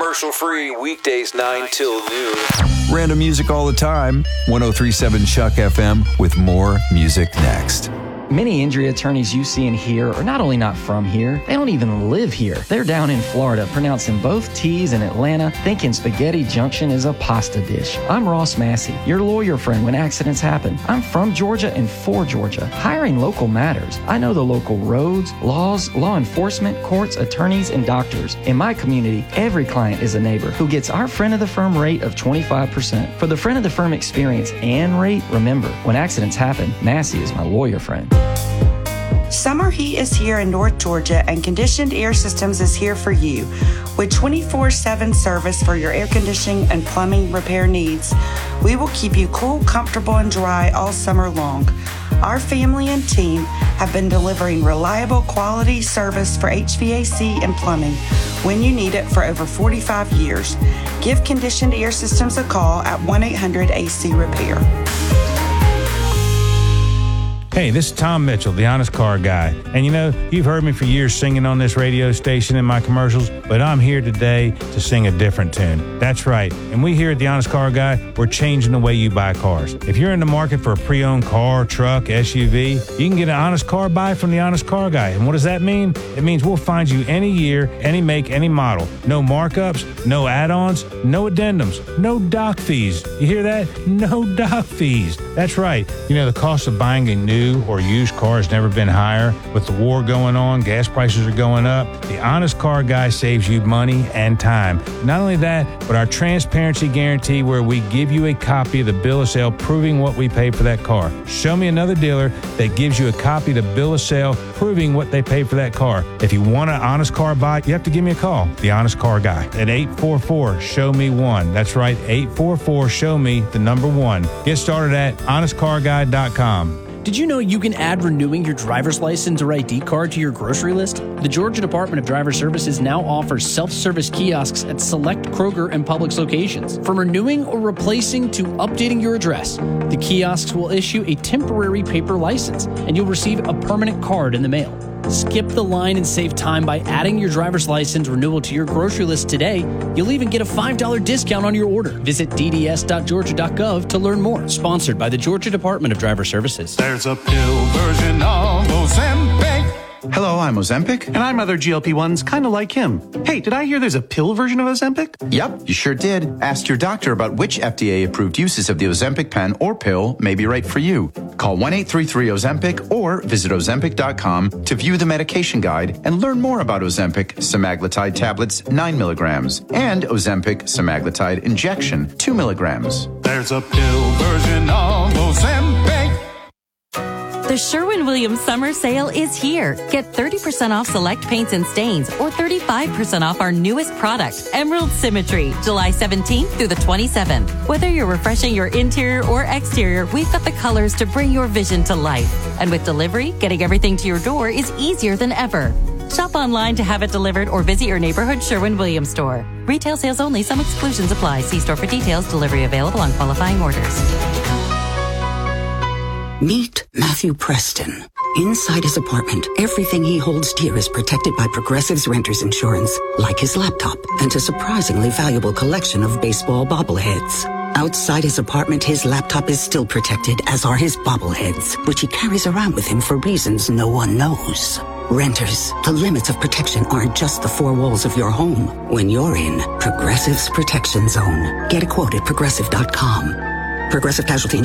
commercial-free weekdays 9 till noon. Random music all the time. 103.7 Chuck FM with more music next. Many injury attorneys you see and hear are not only not from here, they don't even live here. They're down in Florida, pronouncing both T's in Atlanta, thinking Spaghetti Junction is a pasta dish. I'm Ross Massey, your lawyer friend when accidents happen. I'm from Georgia and for Georgia. Hiring local matters. I know the local roads, laws, law enforcement, courts, attorneys, and doctors. In my community, every client is a neighbor who gets our friend of the firm rate of 25%. For the friend of the firm experience and rate, remember, when accidents happen, Massey is my lawyer friend. Summer heat is here in North Georgia, and Conditioned Air Systems is here for you. With 24/7 service for your air conditioning and plumbing repair needs, we will keep you cool, comfortable, and dry all summer long. Our family and team have been delivering reliable quality service for HVAC and plumbing when you need it for over 45 years. Give Conditioned Air Systems a call at 1-800-AC-REPAIR. Hey, this is Tom Mitchell, the Honest Car Guy. And you know, you've heard me for years singing on this radio station in my commercials, but I'm here today to sing a different tune. That's right. And we here at the Honest Car Guy, we're changing the way you buy cars. If you're in the market for a pre-owned car, truck, SUV, you can get an honest car buy from the Honest Car Guy. And what does that mean? It means we'll find you any year, any make, any model. No markups, no add-ons, no addendums, no doc fees. You hear that? No doc fees. That's right. You know, the cost of buying a new or used car has never been higher. With the war going on, gas prices are going up. The Honest Car Guy saves you money and time. Not only that, but our transparency guarantee, where we give you a copy of the bill of sale proving what we paid for that car. Show me another dealer that gives you a copy of the bill of sale proving what they paid for that car. If you want an honest car buy, you have to give me a call. The Honest Car Guy at 844-SHOW-ME-1. That's right, 844-SHOW-ME, the number 1. Get started at honestcarguy.com. Did you know you can add renewing your driver's license or ID card to your grocery list? The Georgia Department of Driver Services now offers self-service kiosks at select Kroger and Publix locations. From renewing or replacing to updating your address, the kiosks will issue a temporary paper license, and you'll receive a permanent card in the mail. Skip the line and save time by adding your driver's license renewal to your grocery list today. You'll even get a $5 discount on your order. Visit dds.georgia.gov to learn more. Sponsored by the Georgia Department of Driver Services. There's a pill version of Ozempic. Hello, I'm Ozempic. And I'm other GLP-1s kind of like him. Hey, did I hear there's a pill version of Ozempic? Yep, you sure did. Ask your doctor about which FDA-approved uses of the Ozempic pen or pill may be right for you. Call 1-833-OZEMPIC or visit Ozempic.com to view the medication guide and learn more about Ozempic semaglutide tablets 9 milligrams and Ozempic semaglutide injection 2 milligrams. There's a pill version of Ozempic. The Sherwin-Williams Summer Sale is here. Get 30% off select paints and stains or 35% off our newest product, Emerald Symmetry, July 17th through the 27th. Whether you're refreshing your interior or exterior, we've got the colors to bring your vision to life. And with delivery, getting everything to your door is easier than ever. Shop online to have it delivered or visit your neighborhood Sherwin-Williams store. Retail sales only. Some exclusions apply. See store for details. Delivery available on qualifying orders. Meet Matthew Preston. Inside his apartment, everything he holds dear is protected by Progressive's Renter's Insurance, like his laptop and a surprisingly valuable collection of baseball bobbleheads. Outside his apartment, his laptop is still protected, as are his bobbleheads, which he carries around with him for reasons no one knows. Renters, the limits of protection aren't just the four walls of your home. When you're in Progressive's Protection Zone, get a quote at Progressive.com. Progressive Casualty